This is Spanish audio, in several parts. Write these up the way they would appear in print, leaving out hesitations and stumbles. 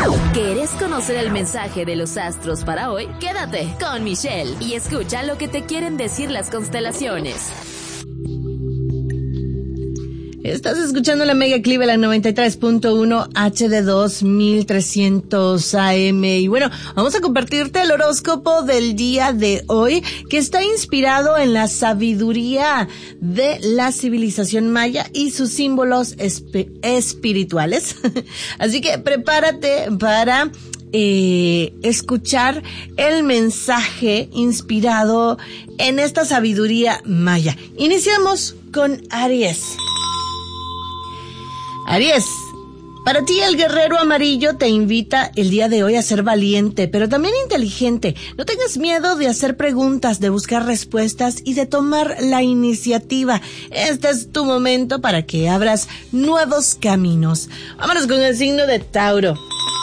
¿Quieres conocer el mensaje de los astros para hoy? Quédate con Michelle y escucha lo que te quieren decir las constelaciones. Estás escuchando la Mega Cleveland 93.1 HD2 1300 AM. Y bueno, vamos a compartirte el horóscopo del día de hoy, que está inspirado en la sabiduría de la civilización maya y sus símbolos espirituales. Así que prepárate para escuchar el mensaje inspirado en esta sabiduría maya. Iniciamos con Aries. Aries, para ti el guerrero amarillo te invita el día de hoy a ser valiente, pero también inteligente. No tengas miedo de hacer preguntas, de buscar respuestas y de tomar la iniciativa. Este es tu momento para que abras nuevos caminos. Vámonos con el signo de Tauro.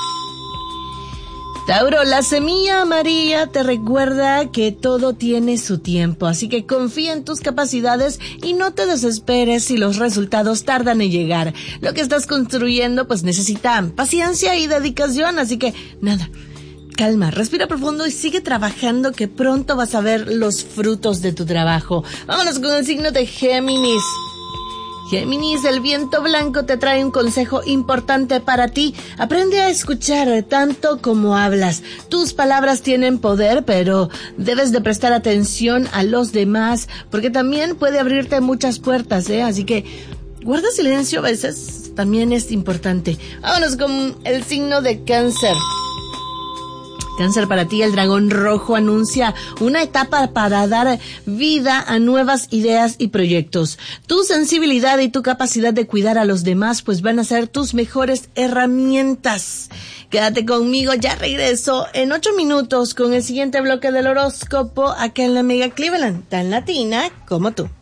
Tauro, la semilla amarilla te recuerda que todo tiene su tiempo, así que confía en tus capacidades y no te desesperes si los resultados tardan en llegar. Lo que estás construyendo pues necesita paciencia y dedicación, así que nada, calma, respira profundo y sigue trabajando, que pronto vas a ver los frutos de tu trabajo. Vámonos con el signo de Géminis. Géminis, el viento blanco te trae un consejo importante para ti. Aprende a escuchar tanto como hablas. Tus palabras tienen poder, pero debes de prestar atención a los demás, porque también puede abrirte muchas puertas, Así que guarda silencio a veces, también es importante. Vámonos con el signo de Cáncer. Cáncer, para ti el dragón rojo anuncia una etapa para dar vida a nuevas ideas y proyectos. Tu sensibilidad y tu capacidad de cuidar a los demás pues van a ser tus mejores herramientas. Quédate conmigo, ya regreso en 8 minutos con el siguiente bloque del horóscopo acá en la Mega Cleveland, tan latina como tú.